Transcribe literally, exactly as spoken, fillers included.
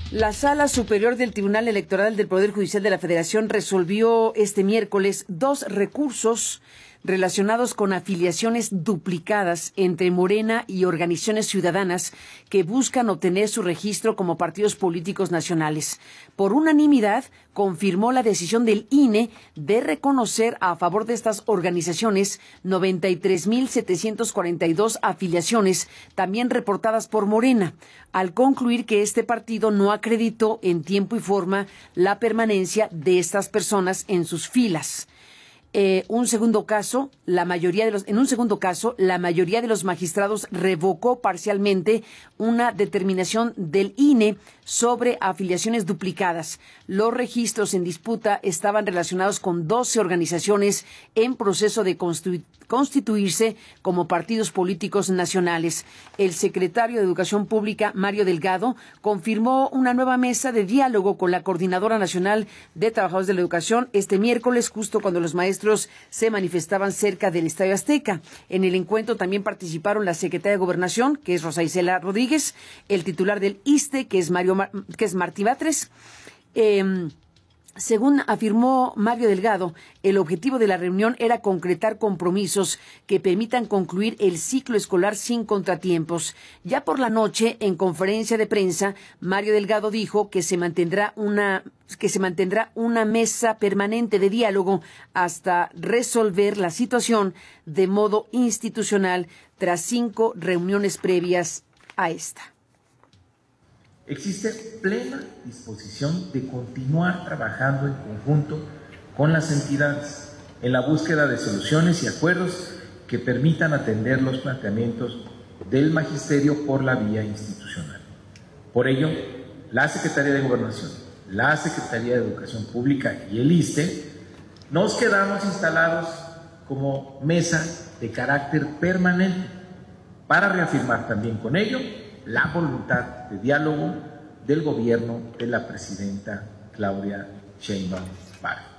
La Sala Superior del Tribunal Electoral del Poder Judicial de la Federación resolvió este miércoles dos recursos relacionados con afiliaciones duplicadas entre Morena y organizaciones ciudadanas que buscan obtener su registro como partidos políticos nacionales. Por unanimidad, confirmó la decisión del I N E de reconocer a favor de estas organizaciones noventa y tres mil setecientos cuarenta y dos afiliaciones, también reportadas por Morena, al concluir que este partido no acreditó en tiempo y forma la permanencia de estas personas en sus filas. Eh, un segundo caso, la mayoría de los, en un segundo caso, la mayoría de los magistrados revocó parcialmente una determinación del I N E sobre afiliaciones duplicadas. Los registros en disputa estaban relacionados con doce organizaciones en proceso de constitu- constituirse como partidos políticos nacionales. El secretario de Educación Pública, Mario Delgado, confirmó una nueva mesa de diálogo con la Coordinadora Nacional de Trabajadores de la Educación este miércoles, justo cuando los maestros se manifestaban cerca del Estadio Azteca. En el encuentro también participaron la secretaria de Gobernación, que es Rosa Isela Rodríguez, el titular del I S S S T E, que es Mario Mar- que es Martí Batres. Eh, Según afirmó Mario Delgado, el objetivo de la reunión era concretar compromisos que permitan concluir el ciclo escolar sin contratiempos. Ya por la noche, en conferencia de prensa, Mario Delgado dijo que se mantendrá una que se mantendrá una mesa permanente de diálogo hasta resolver la situación de modo institucional tras cinco reuniones previas a esta. Existe plena disposición de continuar trabajando en conjunto con las entidades en la búsqueda de soluciones y acuerdos que permitan atender los planteamientos del magisterio por la vía institucional. Por ello, la Secretaría de Gobernación, la Secretaría de Educación Pública y el I S S S T E nos quedamos instalados como mesa de carácter permanente para reafirmar también con ello la voluntad de diálogo del gobierno de la presidenta Claudia Sheinbaum Pardo.